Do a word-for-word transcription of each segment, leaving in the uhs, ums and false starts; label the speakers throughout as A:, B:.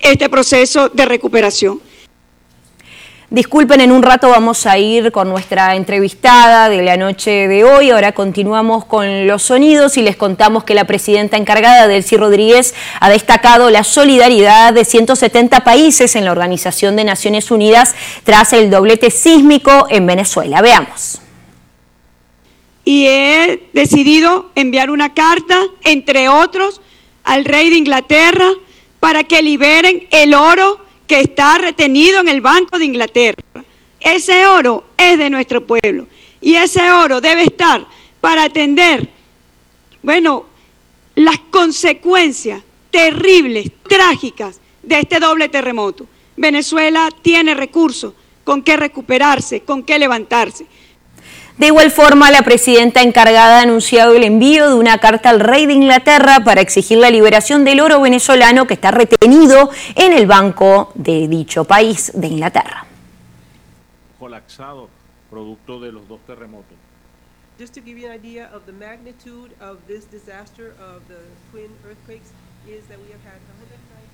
A: este proceso de recuperación.
B: Disculpen, en un rato vamos a ir con nuestra entrevistada de la noche de hoy. Ahora continuamos con los sonidos y les contamos que la presidenta encargada, Delcy Rodríguez, ha destacado la solidaridad de ciento setenta países en la Organización de Naciones Unidas tras el doblete sísmico en Venezuela. Veamos.
A: Y he decidido enviar una carta, entre otros, al rey de Inglaterra para que liberen el oro que está retenido en el Banco de Inglaterra. Ese oro es de nuestro pueblo y ese oro debe estar para atender, bueno, las consecuencias terribles, trágicas de este doble terremoto. Venezuela tiene recursos con qué recuperarse, con qué levantarse.
B: De igual forma, la presidenta encargada ha anunciado el envío de una carta al rey de Inglaterra para exigir la liberación del oro venezolano que está retenido en el banco de dicho país de Inglaterra.
C: Colapsado producto de los dos terremotos.
D: Just to give you an idea of the magnitude of this disaster of the twin earthquakes is that we have had one hundred ninety.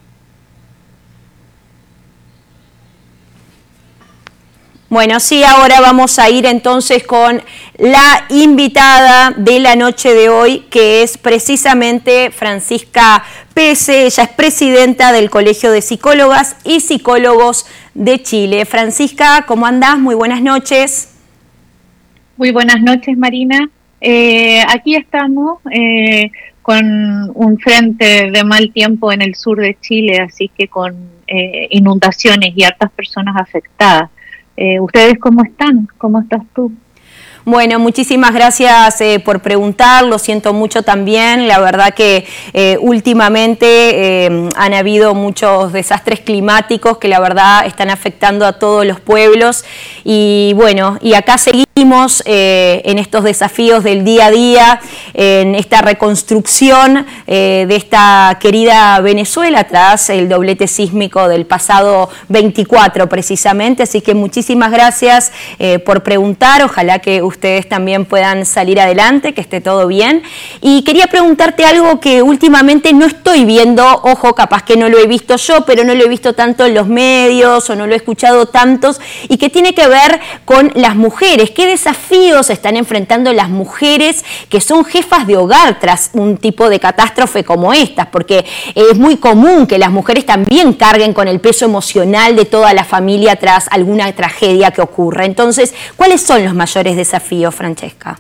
B: Bueno, sí, ahora vamos a ir entonces con la invitada de la noche de hoy, que es precisamente Francisca Pese. Ella es presidenta del Colegio de Psicólogas y Psicólogos de Chile. Francisca, ¿cómo andás? Muy buenas noches.
E: Muy buenas noches, Marina. Eh, aquí estamos eh, con un frente de mal tiempo en el sur de Chile, así que con eh, inundaciones y hartas personas afectadas. Eh, ¿Ustedes cómo están? ¿Cómo estás tú?
B: Bueno, muchísimas gracias eh, por preguntar, lo siento mucho también, la verdad que eh, últimamente eh, han habido muchos desastres climáticos que la verdad están afectando a todos los pueblos y bueno, y acá seguimos eh, en estos desafíos del día a día, en esta reconstrucción eh, de esta querida Venezuela tras el doblete sísmico del pasado veinticuatro precisamente, así que muchísimas gracias eh, por preguntar, ojalá que ustedes también puedan salir adelante, que esté todo bien. Y quería preguntarte algo que últimamente no estoy viendo, ojo, capaz que no lo he visto yo, pero no lo he visto tanto en los medios o no lo he escuchado tantos, y que tiene que ver con las mujeres. ¿Qué desafíos están enfrentando las mujeres que son jefas de hogar tras un tipo de catástrofe como estas? Porque es muy común que las mujeres también carguen con el peso emocional de toda la familia tras alguna tragedia que ocurra. Entonces, ¿cuáles son los mayores desafíos, Francesca?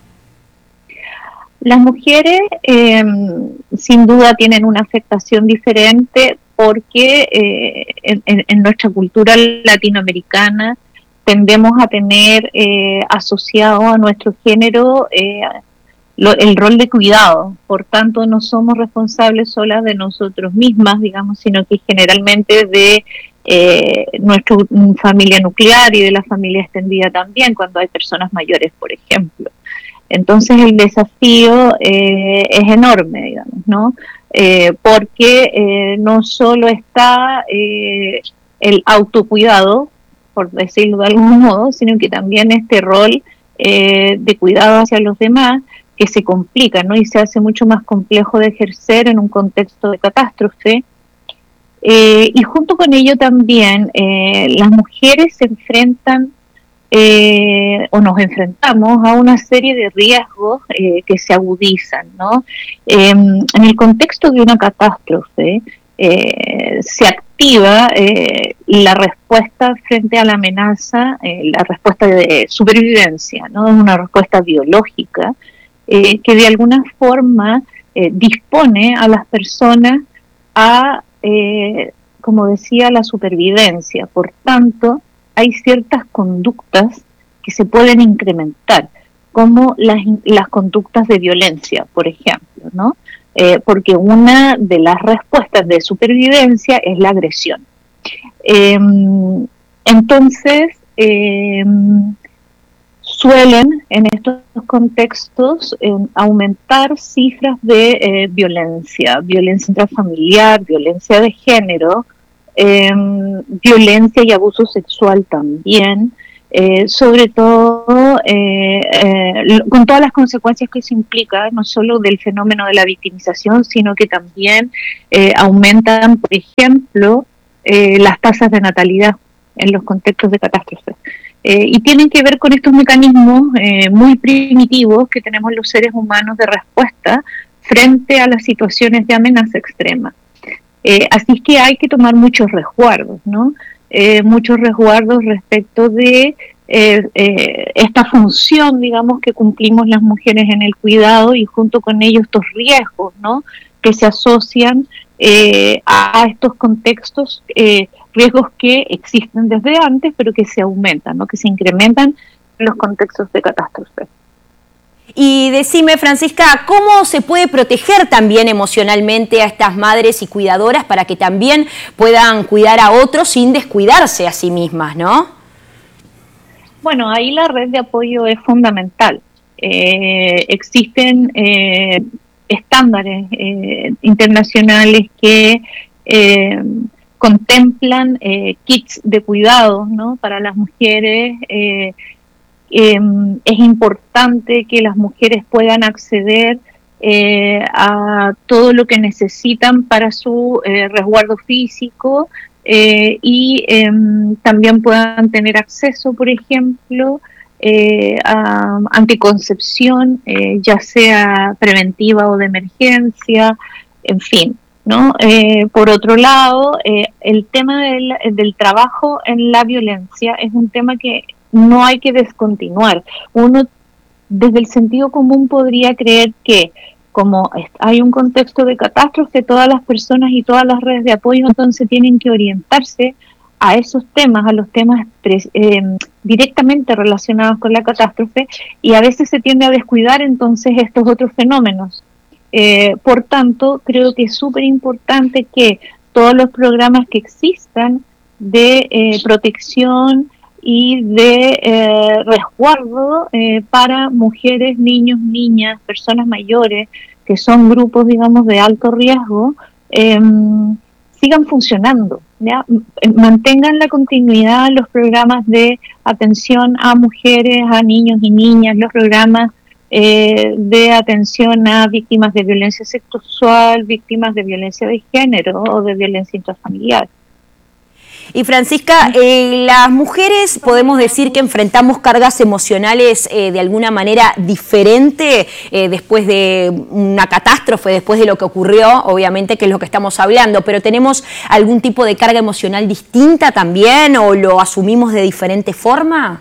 E: Las mujeres eh, sin duda tienen una afectación diferente porque eh, en, en nuestra cultura latinoamericana tendemos a tener eh, asociado a nuestro género eh, lo, el rol de cuidado. Por tanto, no somos responsables solas de nosotros mismas, digamos, sino que generalmente de eh, nuestra familia nuclear y de la familia extendida también, cuando hay personas mayores, por ejemplo. Entonces el desafío eh, es enorme, digamos, ¿no? Eh, porque eh, no solo está eh, el autocuidado, por decirlo de algún modo, sino que también este rol eh, de cuidado hacia los demás, que se complica, ¿no? Y se hace mucho más complejo de ejercer en un contexto de catástrofe. Eh, y junto con ello también eh, las mujeres se enfrentan eh, o nos enfrentamos a una serie de riesgos eh, que se agudizan, ¿no? Eh, en el contexto de una catástrofe eh, se activa eh, la respuesta frente a la amenaza, eh, la respuesta de supervivencia, ¿no? Es una respuesta biológica eh, que de alguna forma eh, dispone a las personas a Eh, como decía, la supervivencia. Por tanto, hay ciertas conductas que se pueden incrementar, como las, las conductas de violencia, por ejemplo, ¿no? Eh, porque una de las respuestas de supervivencia es la agresión. Eh, entonces, eh, suelen en estos contextos eh, aumentar cifras de eh, violencia, violencia intrafamiliar, violencia de género, eh, violencia y abuso sexual también, eh, sobre todo eh, eh, con todas las consecuencias que eso implica, no solo del fenómeno de la victimización, sino que también eh, aumentan, por ejemplo, eh, las tasas de natalidad en los contextos de catástrofe. Eh, y tienen que ver con estos mecanismos eh, muy primitivos que tenemos los seres humanos de respuesta frente a las situaciones de amenaza extrema. Eh, así es que hay que tomar muchos resguardos, ¿no? Eh, muchos resguardos respecto de eh, eh, esta función, digamos, que cumplimos las mujeres en el cuidado y junto con ello estos riesgos, ¿no?, que se asocian eh, a estos contextos, eh, riesgos que existen desde antes, pero que se aumentan, ¿no?, que se incrementan en los contextos de catástrofe.
B: Y decime, Francisca, ¿cómo se puede proteger también emocionalmente a estas madres y cuidadoras para que también puedan cuidar a otros sin descuidarse a sí mismas, ¿no?
E: Bueno, ahí la red de apoyo es fundamental. Eh, existen eh, estándares eh, internacionales que eh, contemplan eh, kits de cuidados, ¿no?, para las mujeres. Eh, Eh, es importante que las mujeres puedan acceder eh, a todo lo que necesitan para su eh, resguardo físico eh, y eh, también puedan tener acceso, por ejemplo, eh, a anticoncepción, eh, ya sea preventiva o de emergencia, en fin, ¿no? Eh, por otro lado, eh, el tema del, del trabajo en la violencia es un tema que no hay que descontinuar. Uno, desde el sentido común, podría creer que como hay un contexto de catástrofe, todas las personas y todas las redes de apoyo entonces tienen que orientarse a esos temas, a los temas eh, directamente relacionados con la catástrofe, y a veces se tiende a descuidar entonces estos otros fenómenos. Eh, por tanto, creo que es súper importante que todos los programas que existan de eh, protección y de eh, resguardo eh, para mujeres, niños, niñas, personas mayores, que son grupos, digamos, de alto riesgo, eh, sigan funcionando, ¿ya? Mantengan la continuidad los programas de atención a mujeres, a niños y niñas, los programas eh, de atención a víctimas de violencia sexual, víctimas de violencia de género o de violencia intrafamiliar.
B: Y Francisca, eh, las mujeres podemos decir que enfrentamos cargas emocionales eh, de alguna manera diferente eh, después de una catástrofe, después de lo que ocurrió, obviamente que es lo que estamos hablando, pero ¿tenemos algún tipo de carga emocional distinta también o lo asumimos de diferente forma?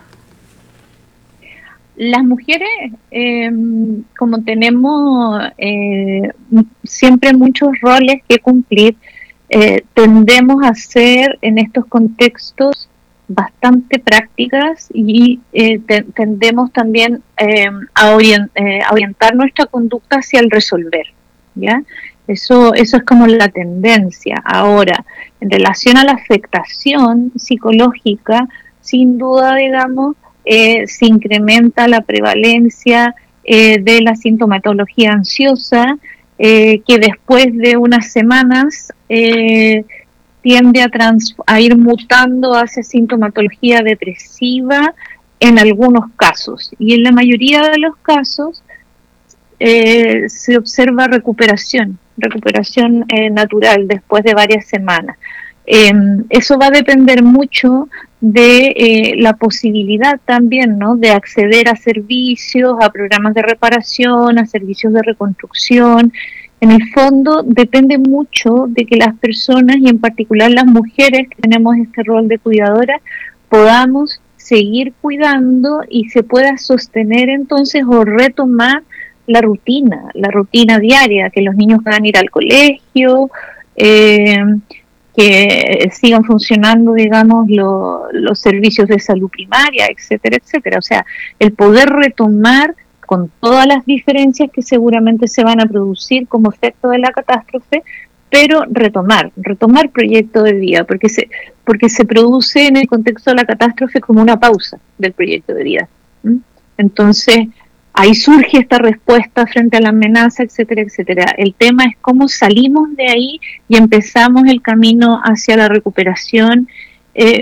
E: Las mujeres, eh, como tenemos eh, siempre muchos roles que cumplir, Eh, tendemos a ser en estos contextos bastante prácticas y eh, te, tendemos también eh, a, orient, eh, a orientar nuestra conducta hacia el resolver, ¿ya? Eso, eso es como la tendencia. Ahora, en relación a la afectación psicológica, sin duda, digamos, eh, se incrementa la prevalencia eh, de la sintomatología ansiosa, Eh, que después de unas semanas eh, tiende a, trans, a ir mutando hacia sintomatología depresiva en algunos casos. Y en la mayoría de los casos eh, se observa recuperación, recuperación eh, natural después de varias semanas. Eh, eso va a depender mucho de eh, la posibilidad también, ¿no?, de acceder a servicios, a programas de reparación, a servicios de reconstrucción. En el fondo depende mucho de que las personas, y en particular las mujeres que tenemos este rol de cuidadora, podamos seguir cuidando y se pueda sostener entonces o retomar la rutina, la rutina diaria, que los niños puedan ir al colegio, eh, que sigan funcionando, digamos, lo, los servicios de salud primaria, etcétera, etcétera. O sea, el poder retomar con todas las diferencias que seguramente se van a producir como efecto de la catástrofe, pero retomar, retomar proyecto de vida, porque se, porque se produce en el contexto de la catástrofe como una pausa del proyecto de vida. ¿Mm? Entonces, ahí surge esta respuesta frente a la amenaza, etcétera, etcétera. El tema es cómo salimos de ahí y empezamos el camino hacia la recuperación, eh,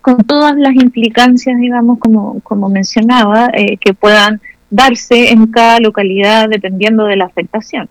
E: con todas las implicancias, digamos, como, como mencionaba, eh, que puedan darse en cada localidad dependiendo de la afectación.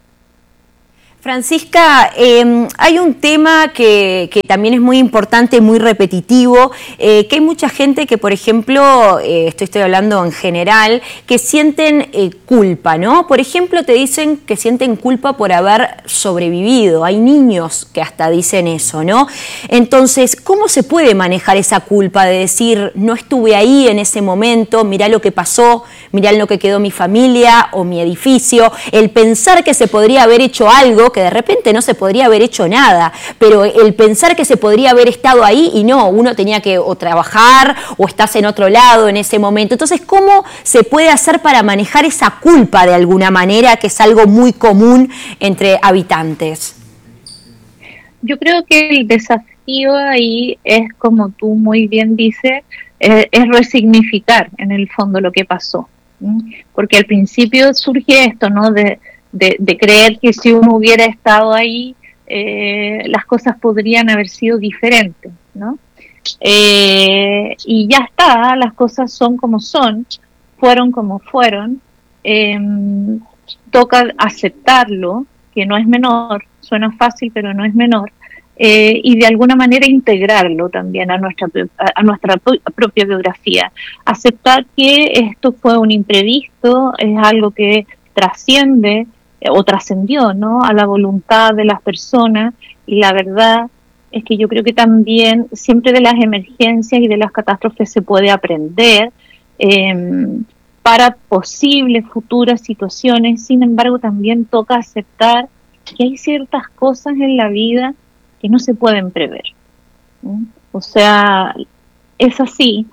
B: Francisca, eh, hay un tema que, que también es muy importante, muy repetitivo, eh, que hay mucha gente que, por ejemplo, eh, estoy, estoy hablando en general, que sienten eh, culpa, ¿no? Por ejemplo, te dicen que sienten culpa por haber sobrevivido. Hay niños que hasta dicen eso, ¿no? Entonces, ¿cómo se puede manejar esa culpa de decir, no estuve ahí en ese momento, mirá lo que pasó, mirá en lo que quedó mi familia o mi edificio? El pensar que se podría haber hecho algo, que de repente no se podría haber hecho nada, pero el pensar que se podría haber estado ahí y no, uno tenía que o trabajar o estás en otro lado en ese momento. Entonces, ¿cómo se puede hacer para manejar esa culpa de alguna manera, que es algo muy común entre habitantes?
E: Yo creo que el desafío ahí es, como tú muy bien dices, eh, es resignificar en el fondo lo que pasó. ¿Mm? Porque al principio surge esto, ¿no? De De, de creer que si uno hubiera estado ahí, eh, las cosas podrían haber sido diferentes, ¿no? Eh, y ya está, las cosas son como son, fueron como fueron, eh, toca aceptarlo, que no es menor, suena fácil pero no es menor, eh, y de alguna manera integrarlo también a nuestra, a nuestra propia biografía, aceptar que esto fue un imprevisto, es algo que trasciende o trascendió, ¿no?, a la voluntad de las personas, y la verdad es que yo creo que también siempre de las emergencias y de las catástrofes se puede aprender eh, para posibles futuras situaciones. Sin embargo, también toca aceptar que hay ciertas cosas en la vida que no se pueden prever, ¿no? O sea, es así,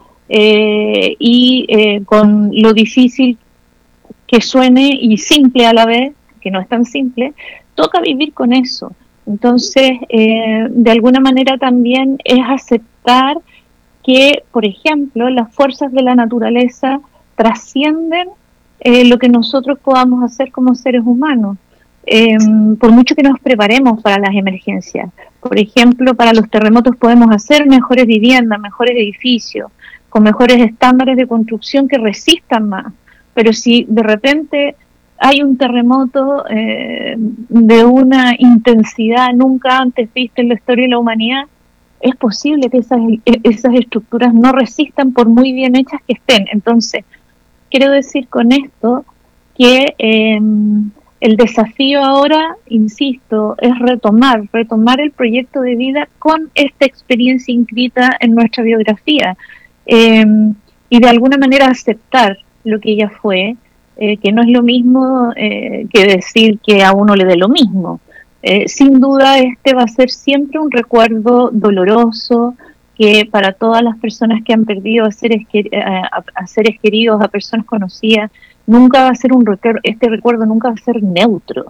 E: eh, y eh, con lo difícil que suene y simple a la vez, que no es tan simple, toca vivir con eso. Entonces, eh, de alguna manera también es aceptar que, por ejemplo, las fuerzas de la naturaleza trascienden eh, lo que nosotros podamos hacer como seres humanos, eh, por mucho que nos preparemos para las emergencias. Por ejemplo, para los terremotos podemos hacer mejores viviendas, mejores edificios, con mejores estándares de construcción que resistan más, pero si de repente hay un terremoto eh, de una intensidad nunca antes vista en la historia de la humanidad, es posible que esas, esas estructuras no resistan por muy bien hechas que estén. Entonces, quiero decir con esto que eh, el desafío ahora, insisto, es retomar, retomar el proyecto de vida con esta experiencia inscrita en nuestra biografía, eh, y de alguna manera aceptar lo que ella fue, Eh, que no es lo mismo eh, que decir que a uno le dé lo mismo. Eh, sin duda este va a ser siempre un recuerdo doloroso, que para todas las personas que han perdido a seres, a, a seres queridos, a personas conocidas, nunca va a ser un recuerdo, este recuerdo nunca va a ser neutro.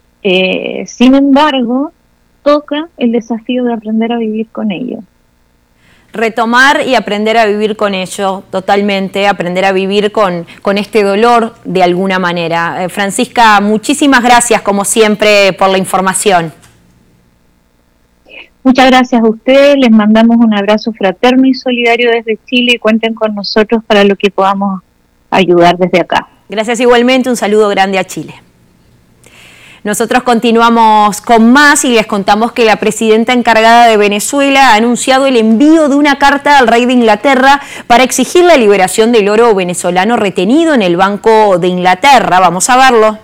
E: Eh, sin embargo, toca el desafío de aprender a vivir con ello.
B: Retomar y aprender a vivir con ello, totalmente, aprender a vivir con, con este dolor de alguna manera. Eh, Francisca, muchísimas gracias, como siempre, por la información.
E: Muchas gracias a ustedes, les mandamos un abrazo fraterno y solidario desde Chile y cuenten con nosotros para lo que podamos ayudar desde acá.
B: Gracias igualmente, un saludo grande a Chile. Nosotros continuamos con más y les contamos que la presidenta encargada de Venezuela ha anunciado el envío de una carta al rey de Inglaterra para exigir la liberación del oro venezolano retenido en el Banco de Inglaterra. Vamos a verlo.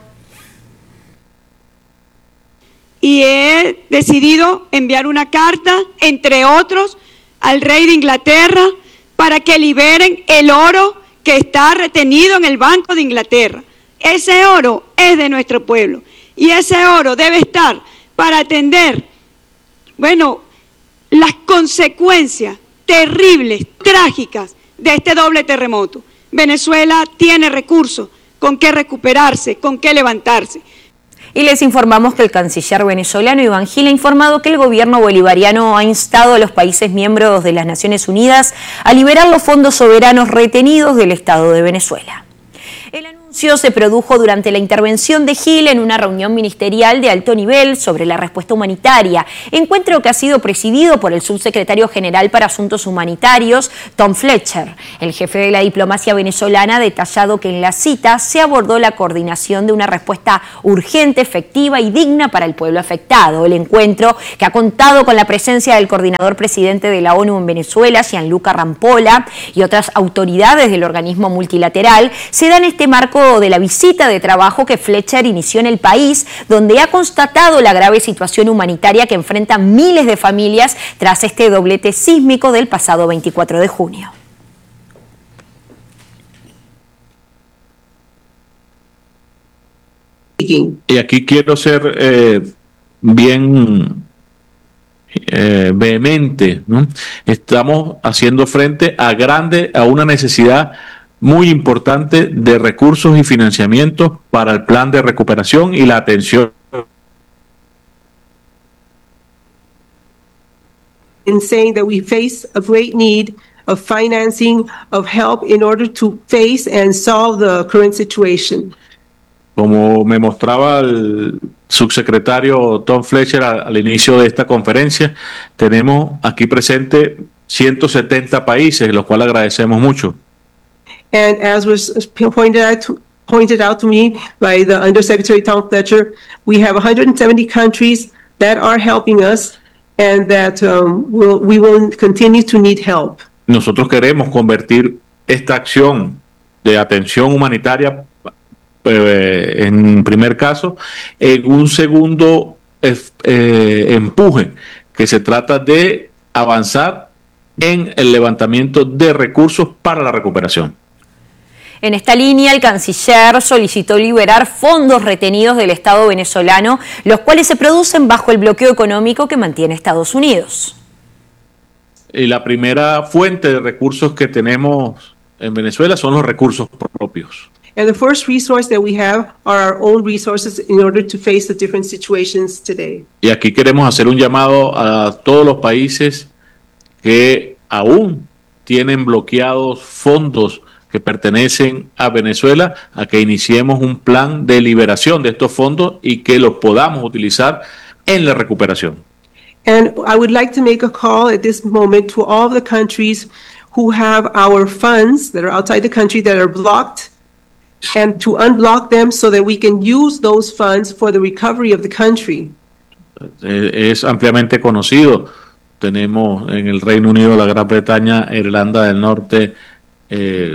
A: Y he decidido enviar una carta, entre otros, al rey de Inglaterra para que liberen el oro que está retenido en el Banco de Inglaterra. Ese oro es de nuestro pueblo. Y ese oro debe estar para atender, bueno, las consecuencias terribles, trágicas de este doble terremoto. Venezuela tiene recursos con qué recuperarse, con qué levantarse.
B: Y les informamos que el canciller venezolano Iván Gil ha informado que el gobierno bolivariano ha instado a los países miembros de las Naciones Unidas a liberar los fondos soberanos retenidos del Estado de Venezuela. El anuncio Se produjo durante la intervención de Gil en una reunión ministerial de alto nivel sobre la respuesta humanitaria, encuentro que ha sido presidido por el subsecretario general para Asuntos Humanitarios, Tom Fletcher. El jefe de la diplomacia venezolana ha detallado que en la cita se abordó la coordinación de una respuesta urgente, efectiva y digna para el pueblo afectado. El encuentro, que ha contado con la presencia del coordinador presidente de la ONU en Venezuela, Gianluca Rampolla, y otras autoridades del organismo multilateral, se da en este marco de la visita de trabajo que Fletcher inició en el país, donde ha constatado la grave situación humanitaria que enfrentan miles de familias tras este doblete sísmico del pasado veinticuatro de junio.
C: Y aquí quiero ser eh, bien eh, vehemente, ¿no? Estamos haciendo frente a grande, a una necesidad muy importante de recursos y financiamientos para el plan de recuperación y la atención.
D: In saying that we face a great need of financing, of help in order to face and solve the current situation.
C: Como me mostraba el subsecretario Tom Fletcher al, al inicio de esta conferencia, tenemos aquí presente ciento setenta países, los cuales agradecemos mucho.
D: And as was pointed out to, pointed out to me by the Undersecretary Tom Fletcher, we have one hundred seventy countries that are helping us and that um, will, we will continue to need help.
C: Nosotros queremos convertir esta acción de atención humanitaria, eh, en primer caso, en un segundo eh, empuje, que se trata de avanzar en el levantamiento de recursos para la recuperación.
B: En esta línea, el canciller solicitó liberar fondos retenidos del Estado venezolano, los cuales se producen bajo el bloqueo económico que mantiene Estados Unidos.
C: Y la primera fuente de recursos que tenemos en Venezuela son los recursos propios.
D: And the first resource that we have are our own resources in order to face the different situations today.
C: Y aquí queremos hacer un llamado a todos los países que aún tienen bloqueados fondos que pertenecen a Venezuela, a que iniciemos un plan de liberación de estos fondos y que los podamos utilizar en la recuperación.
D: And I would like to make a call at this moment to all of the countries who have our funds that are outside the country that are blocked, and to unblock them so that we can use those funds for the recovery of the country.
C: Es ampliamente conocido. Tenemos en el Reino Unido, la Gran Bretaña, Irlanda del Norte, eh,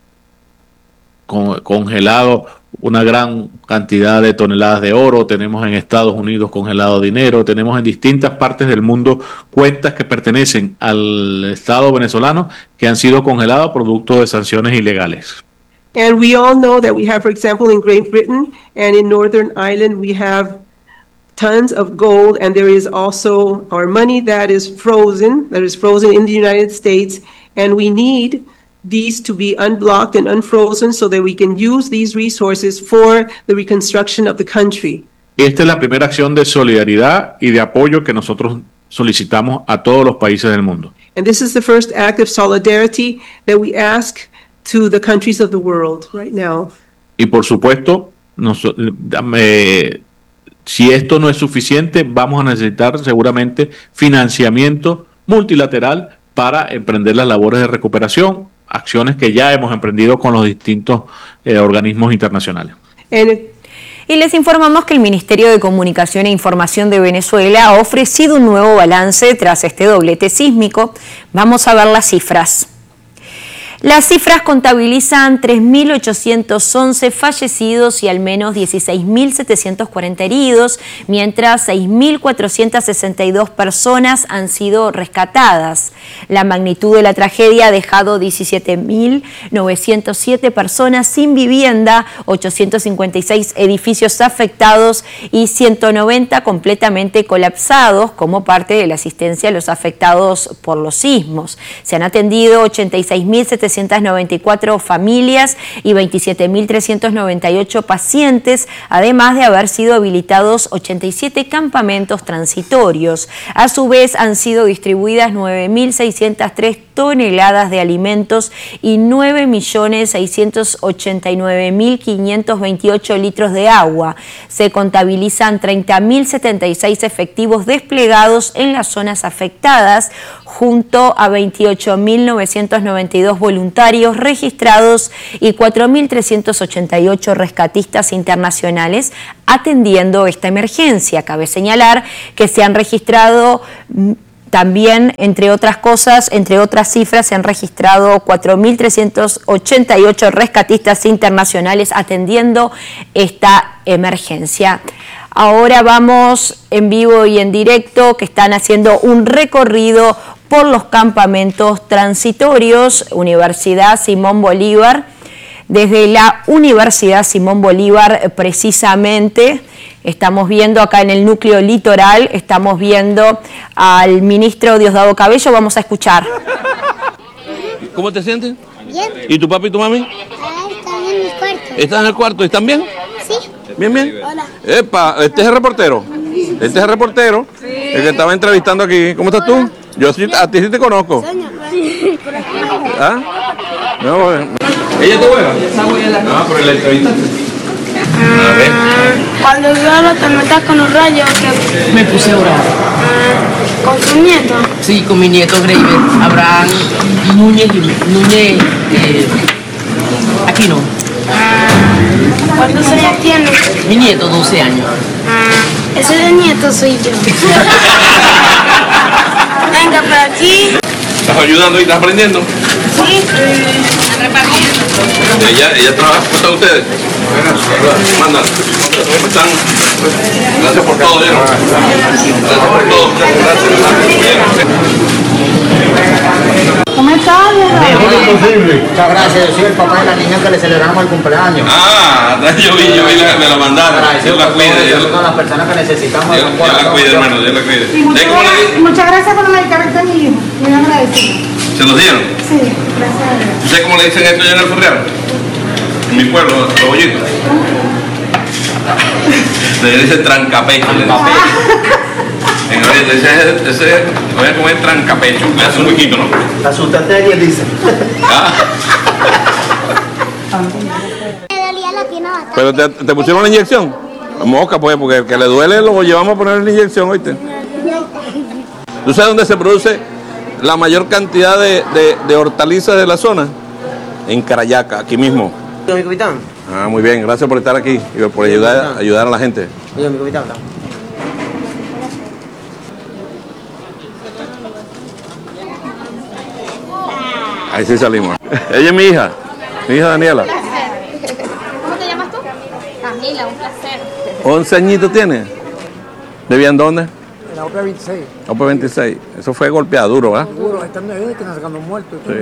C: con, congelado una gran cantidad de toneladas de oro. Tenemos en Estados Unidos congelado dinero. Tenemos en distintas partes del mundo cuentas que pertenecen al Estado venezolano que han sido congeladas producto de sanciones ilegales.
D: And we all know that we have, for example, in Great Britain and in Northern Ireland, we have tons of gold, and there is also our money that is frozen, that is frozen in the United States, and we need these to be unblocked and unfrozen so that we can use these resources for the reconstruction of the country.
C: Esta es la primera acción de solidaridad y de apoyo que nosotros solicitamos a todos los países del mundo.
D: And this is the first act of solidarity that we ask to the countries of the world right now.
C: Y por supuesto, nos, eh, si esto no es suficiente, vamos a necesitar seguramente financiamiento multilateral para emprender las labores de recuperación, acciones que ya hemos emprendido con los distintos eh, organismos internacionales.
D: And it,
B: Y les informamos que el Ministerio de Comunicación e Información de Venezuela ha ofrecido un nuevo balance tras este doblete sísmico. Vamos a ver las cifras. Las cifras contabilizan tres mil ochocientos once fallecidos y al menos dieciséis mil setecientos cuarenta heridos, mientras seis mil cuatrocientas sesenta y dos personas han sido rescatadas. La magnitud de la tragedia ha dejado diecisiete mil novecientos siete personas sin vivienda, ochocientos cincuenta y seis edificios afectados y ciento noventa completamente colapsados como parte de la asistencia a los afectados por los sismos. Se han atendido ochenta y seis mil setecientos noventa y cuatro familias y veintisiete mil trescientos noventa y ocho pacientes, además de haber sido habilitados ochenta y siete campamentos transitorios. A su vez, han sido distribuidas nueve mil seiscientas tres toneladas de alimentos y nueve millones seiscientos ochenta y nueve mil quinientos veintiocho litros de agua. Se contabilizan treinta mil setenta y seis efectivos desplegados en las zonas afectadas, junto a veintiocho mil novecientos noventa y dos voluntarios registrados y cuatro mil trescientos ochenta y ocho rescatistas internacionales atendiendo esta emergencia. Cabe señalar que se han registrado también, entre otras cosas, entre otras cifras, se han registrado cuatro mil trescientos ochenta y ocho rescatistas internacionales atendiendo esta emergencia. Ahora vamos en vivo y en directo, que están haciendo un recorrido por los campamentos transitorios, Universidad Simón Bolívar. Desde la Universidad Simón Bolívar, precisamente, estamos viendo acá en el núcleo litoral, estamos viendo al ministro Diosdado Cabello. Vamos a escuchar.
F: ¿Cómo te sientes?
G: Bien.
F: ¿Y tu papi y tu mami?
G: Ah, están en el cuarto.
F: ¿Estás en el cuarto? ¿Están bien?
G: Sí.
F: ¿Bien, bien?
G: Hola.
F: Epa, este es el reportero. Este es el reportero, el que estaba entrevistando aquí. ¿Cómo estás tú? Yo sí, a ti sí te conozco. ¿Ah? No, bueno. ¿Ella es tu abuela? Esa abuela. Ah, pero la entrevistaste. A ver.
G: Cuando solo te metas con los rayos, que
H: Me puse a orar.
G: ah, con tu nieto.
H: Sí, con mi nieto Graver, Abraham Núñez, Núñez eh, Aquino.
G: Ah, ¿cuántos años tienes?
H: Mi nieto, doce años.
G: Ah, ese de nieto soy yo. Venga, por aquí.
F: ¿Estás ayudando y estás aprendiendo?
G: Sí.
F: Ella, ella trabaja con ustedes. Manda. ¿Cómo están? Gracias por todo, ¿vieron? Gracias por todo. Gracias.
G: ¿Cómo estás?
I: Muchas gracias, yo soy el papá de la niña que le celebramos el cumpleaños.
F: Ah, yo vi, yo vi, la, me la mandaron. Dios la cuide. Dios
I: Son las personas que necesitamos.
F: Dios la cuide, hermano, Dios la cuide.
J: Muchas,
F: ¿Cómo le
J: gracias, muchas gracias por los medicamentos de mi hijo. Muy agradecido.
F: ¿Se los dieron?
J: Sí, gracias a Dios.
F: ¿Usted cómo le dicen esto allá en el Ferreal? En mi pueblo, los bollitos. Le dicen trancapecho. En realidad, ese, ese, voy a comer trancapecho, le hace un huequito, ¿no?
I: La sustancia dice.
F: Ah.
G: Me dolía la pierna bastante.
F: ¿Pero te, te pusieron la inyección? La mosca, pues, porque el que le duele lo llevamos a poner la inyección, ¿oíste? ¿Tú sabes dónde se produce la mayor cantidad de, de, de hortalizas de la zona? En Carayaca, aquí mismo.
I: Mi capitán.
F: Ah, muy bien, gracias por estar aquí y por ayudar, ayudar a la gente.
I: Oye, mi capitán.
F: Ahí sí salimos. Ella es mi hija, mi hija Daniela.
K: ¿Cómo te llamas tú? Camila, un placer.
F: once añitos tiene. ¿Debían dónde?
I: En la O P veintiséis.
F: O P veintiséis. Eso fue golpeado duro, ¿verdad?
I: Seguro, están ahí que nos sacando muertos.
F: Sí.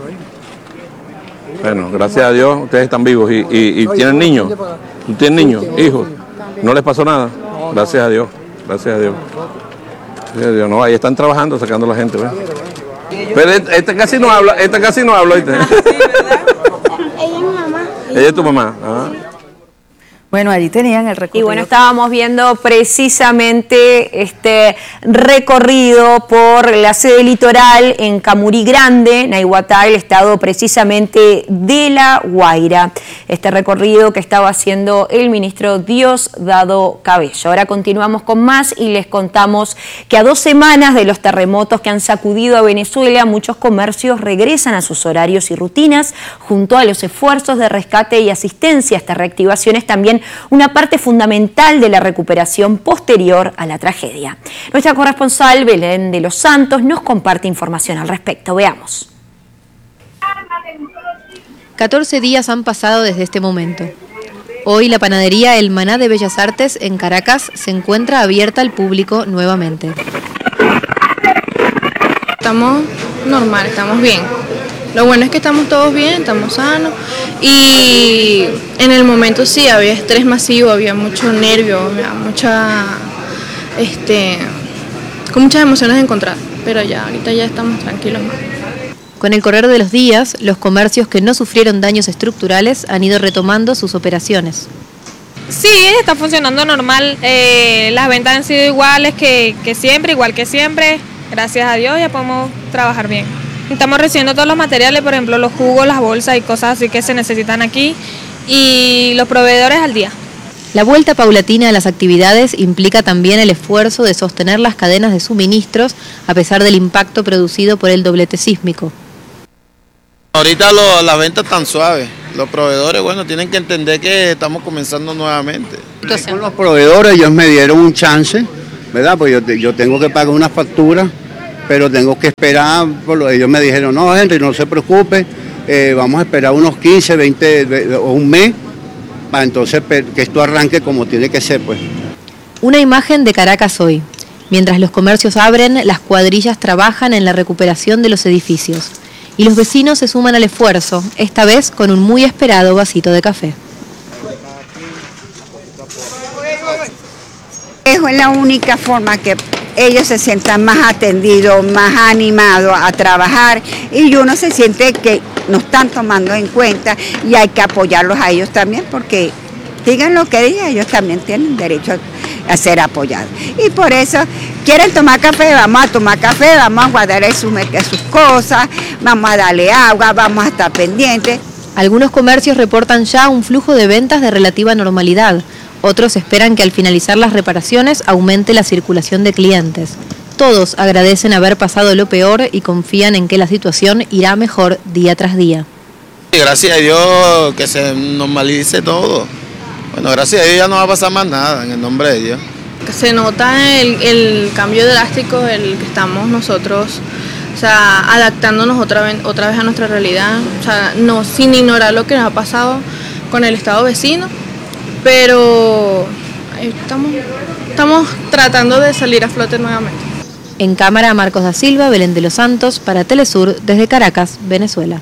F: Bueno, gracias a Dios ustedes están vivos y, y, y tienen niños. ¿Tú tienes niños, hijos? ¿No les pasó nada? Gracias a Dios, gracias a Dios. Gracias a Dios. No, ahí están trabajando, sacando a la gente, ¿verdad? Pero esta, esta casi no habla, esta casi no habla, ¿viste?
G: Ella es mi mamá.
F: Ella es tu mamá. Ah.
L: Bueno, allí tenían el recorrido.
B: Y bueno, estábamos viendo precisamente este recorrido por la sede litoral en Camurí Grande, Naiguatá, el estado precisamente de La Guaira. Este recorrido que estaba haciendo el ministro Diosdado Cabello. Ahora continuamos con más y les contamos que a dos semanas de los terremotos que han sacudido a Venezuela, muchos comercios regresan a sus horarios y rutinas, junto a los esfuerzos de rescate y asistencia. Esta reactivación es también una parte fundamental de la recuperación posterior a la tragedia. Nuestra corresponsal Belén de los Santos nos comparte información al respecto. Veamos.
M: catorce días han pasado desde este momento. Hoy la panadería El Maná de Bellas Artes en Caracas se encuentra abierta al público nuevamente.
K: Estamos normal, estamos bien. Lo bueno es que estamos todos bien, estamos sanos y en el momento sí había estrés masivo, había mucho nervio, había mucha, este, con muchas emociones encontradas, pero ya ahorita ya estamos tranquilos más.
M: Con el correr de los días, los comercios que no sufrieron daños estructurales han ido retomando sus operaciones.
K: Sí, está funcionando normal, eh, las ventas han sido iguales que, que siempre, igual que siempre, gracias a Dios ya podemos trabajar bien. Estamos recibiendo todos los materiales, por ejemplo, los jugos, las bolsas y cosas así que se necesitan aquí, y los proveedores al día.
M: La vuelta paulatina a las actividades implica también el esfuerzo de sostener las cadenas de suministros a pesar del impacto producido por el doblete sísmico.
N: Ahorita lo, las ventas están suaves. Los proveedores, bueno, tienen que entender que estamos comenzando nuevamente.
O: Con los proveedores ellos me dieron un chance, ¿verdad? Pues yo, yo tengo que pagar una factura, pero tengo que esperar. Por lo, ellos me dijeron, no, Henry, no se preocupe, eh, vamos a esperar unos quince, veinte o un mes para entonces que esto arranque como tiene que ser, pues.
M: Una imagen de Caracas hoy. Mientras los comercios abren, las cuadrillas trabajan en la recuperación de los edificios. Y los vecinos se suman al esfuerzo, esta vez con un muy esperado vasito de café.
P: Es la única forma que ellos se sientan más atendidos, más animados a trabajar, y uno se siente que nos están tomando en cuenta y hay que apoyarlos a ellos también, porque digan lo que digan, ellos también tienen derecho a ser apoyados. Y por eso, quieren tomar café, vamos a tomar café, vamos a guardar sus, sus cosas, vamos a darle agua, vamos a estar pendientes.
M: Algunos comercios reportan ya un flujo de ventas de relativa normalidad. Otros esperan que al finalizar las reparaciones aumente la circulación de clientes. Todos agradecen haber pasado lo peor y confían en que la situación irá mejor día tras día.
N: Gracias a Dios que se normalice todo. Bueno, gracias a Dios ya no va a pasar más nada, en el nombre de Dios.
K: Se nota el, el cambio drástico, el que estamos nosotros, o sea, adaptándonos otra vez, otra vez a nuestra realidad, o sea, no, sin ignorar lo que nos ha pasado con el estado vecino, pero estamos, estamos tratando de salir a flote nuevamente.
M: En cámara, Marcos da Silva, Belén de los Santos, para Telesur, desde Caracas, Venezuela.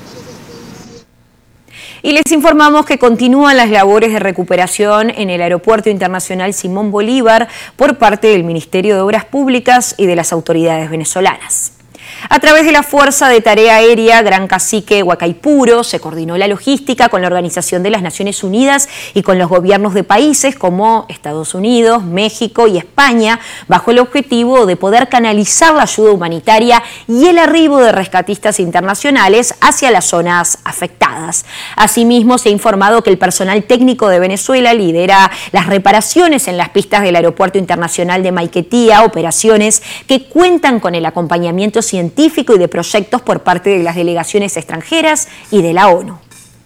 B: Y les informamos que continúan las labores de recuperación en el Aeropuerto Internacional Simón Bolívar por parte del Ministerio de Obras Públicas y de las autoridades venezolanas. A través de la Fuerza de Tarea Aérea Gran Cacique Huacaipuro se coordinó la logística con la Organización de las Naciones Unidas y con los gobiernos de países como Estados Unidos, México y España, bajo el objetivo de poder canalizar la ayuda humanitaria y el arribo de rescatistas internacionales hacia las zonas afectadas. Asimismo, se ha informado que el personal técnico de Venezuela lidera las reparaciones en las pistas del Aeropuerto Internacional de Maiquetía, operaciones que cuentan con el acompañamiento científico y de proyectos por parte de las delegaciones extranjeras y de la ONU.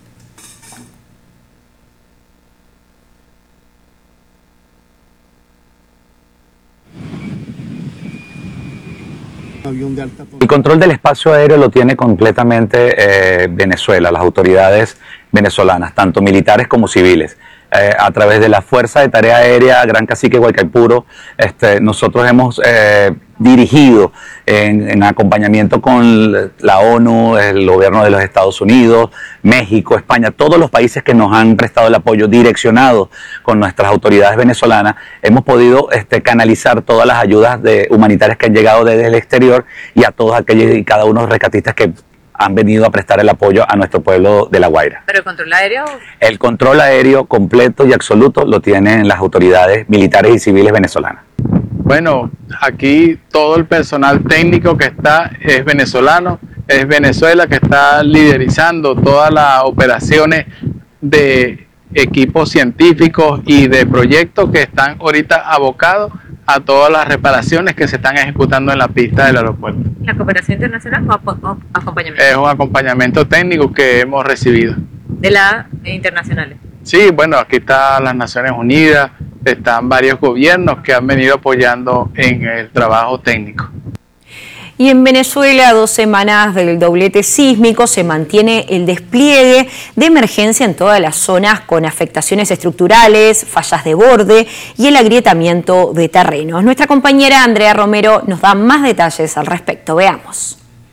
Q: El control del espacio aéreo lo tiene completamente eh, Venezuela, las autoridades venezolanas, tanto militares como civiles. Eh, a través de la Fuerza de Tarea Aérea Gran Cacique Huacaipuro, este, nosotros hemos eh, dirigido en, en acompañamiento con la ONU, el gobierno de los Estados Unidos, México, España, todos los países que nos han prestado el apoyo direccionado con nuestras autoridades venezolanas, hemos podido este, canalizar todas las ayudas de, humanitarias que han llegado desde el exterior y a todos aquellos y cada uno de los rescatistas que han venido a prestar el apoyo a nuestro pueblo de La Guaira.
M: ¿Pero el control aéreo?
Q: El control aéreo completo y absoluto lo tienen las autoridades militares y civiles venezolanas.
R: Bueno, aquí todo el personal técnico que está es venezolano, es Venezuela que está liderizando todas las operaciones de equipos científicos y de proyectos que están ahorita abocados a todas las reparaciones que se están ejecutando en la pista del aeropuerto.
M: ¿La cooperación internacional o, o acompañamiento?
R: Es un acompañamiento técnico que hemos recibido.
M: ¿De las internacionales?
R: Sí, bueno, aquí están las Naciones Unidas, están varios gobiernos que han venido apoyando en el trabajo técnico.
B: Y en Venezuela, a dos semanas del doblete sísmico, se mantiene el despliegue de emergencia en todas las zonas con afectaciones estructurales, fallas de borde y el agrietamiento de terrenos. Nuestra compañera Andrea Romero nos da más detalles al respecto. Veamos.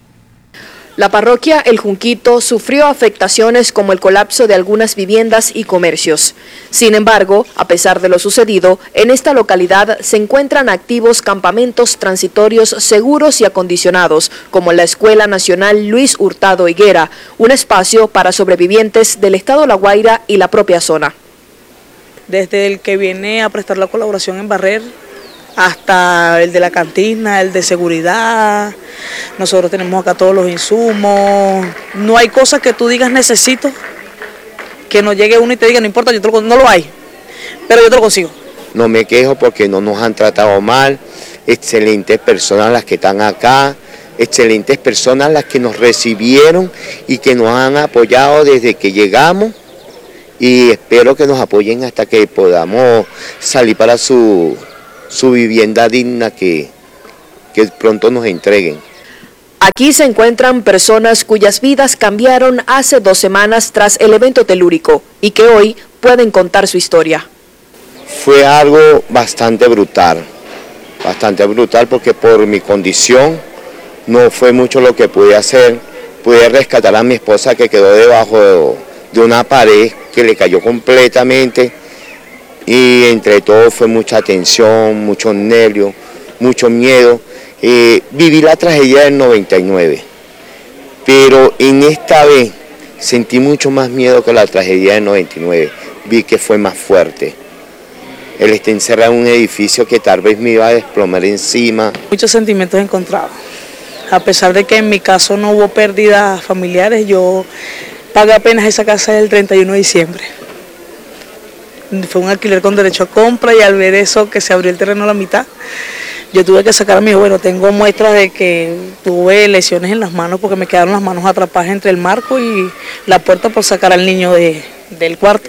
S: La parroquia El Junquito sufrió afectaciones como el colapso de algunas viviendas y comercios. Sin embargo, a pesar de lo sucedido, en esta localidad se encuentran activos campamentos transitorios seguros y acondicionados, como la Escuela Nacional Luis Hurtado Higuera, un espacio para sobrevivientes del estado La Guaira y la propia zona.
T: Desde el que viene a prestar la colaboración en barrer, hasta el de la cantina, el de seguridad. Nosotros tenemos acá todos los insumos. No hay cosas que tú digas necesito, que no llegue uno y te diga no importa, yo te lo, no lo hay, pero yo te lo consigo.
U: No me quejo porque no nos han tratado mal, excelentes personas las que están acá, excelentes personas las que nos recibieron y que nos han apoyado desde que llegamos, y espero que nos apoyen hasta que podamos salir para su, su vivienda digna que, que pronto nos entreguen.
S: Aquí se encuentran personas cuyas vidas cambiaron hace dos semanas tras el evento telúrico y que hoy pueden contar su historia.
U: Fue algo bastante brutal, bastante brutal porque por mi condición no fue mucho lo que pude hacer. Pude rescatar a mi esposa que quedó debajo de, de una pared que le cayó completamente, y entre todo fue mucha tensión, mucho nervio, mucho miedo. Eh, viví la tragedia del noventa y nueve, pero en esta vez sentí mucho más miedo que la tragedia del noventa y nueve, vi que fue más fuerte. Él está encerrado en un edificio que tal vez me iba a desplomar encima.
T: Muchos sentimientos encontrados, a pesar de que en mi caso no hubo pérdidas familiares, yo pagué apenas esa casa el treinta y uno de diciembre. Fue un alquiler con derecho a compra y al ver eso, que se abrió el terreno a la mitad, yo tuve que sacar a mi hijo. Bueno, tengo muestras de que tuve lesiones en las manos porque me quedaron las manos atrapadas entre el marco y la puerta por sacar al niño de, del cuarto.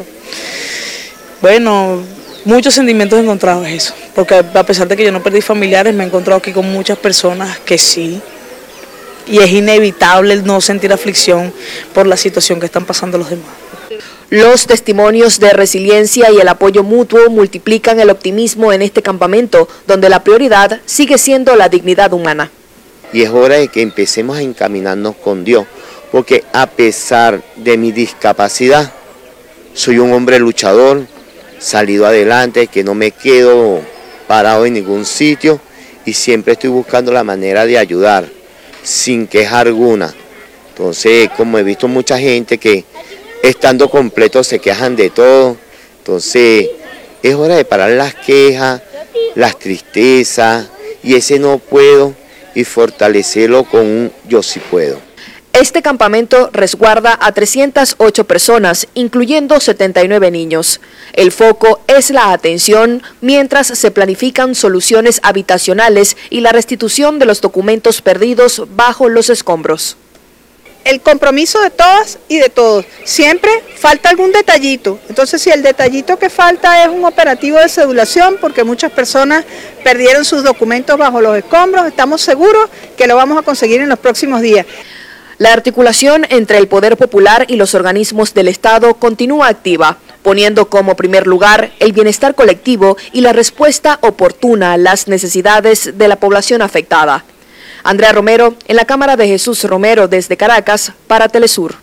T: Bueno, muchos sentimientos encontrados eso, porque a pesar de que yo no perdí familiares, me he encontrado aquí con muchas personas que sí, y es inevitable el no sentir aflicción por la situación que están pasando los demás.
S: Los testimonios de resiliencia y el apoyo mutuo multiplican el optimismo en este campamento, donde la prioridad sigue siendo la dignidad humana.
U: Y es hora de que empecemos a encaminarnos con Dios, porque a pesar de mi discapacidad, soy un hombre luchador, salido adelante, que no me quedo parado en ningún sitio y siempre estoy buscando la manera de ayudar, sin queja alguna. Entonces, como he visto mucha gente que estando completos se quejan de todo, entonces es hora de parar las quejas, las tristezas y ese no puedo, y fortalecerlo con un yo sí puedo.
S: Este campamento resguarda a trescientas ocho personas, incluyendo setenta y nueve niños. El foco es la atención mientras se planifican soluciones habitacionales y la restitución de los documentos perdidos bajo los escombros.
V: El compromiso de todas y de todos. Siempre falta algún detallito. Entonces, si el detallito que falta es un operativo de cedulación, porque muchas personas perdieron sus documentos bajo los escombros, estamos seguros que lo vamos a conseguir en los próximos días.
S: La articulación entre el Poder Popular y los organismos del Estado continúa activa, poniendo como primer lugar el bienestar colectivo y la respuesta oportuna a las necesidades de la población afectada. Andrea Romero, en la cámara de Jesús Romero desde Caracas, para Telesur.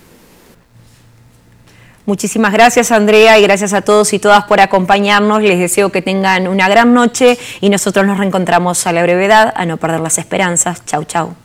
B: Muchísimas gracias, Andrea, y gracias a todos y todas por acompañarnos. Les deseo que tengan una gran noche y nosotros nos reencontramos a la brevedad, a no perder las esperanzas. Chau, chau.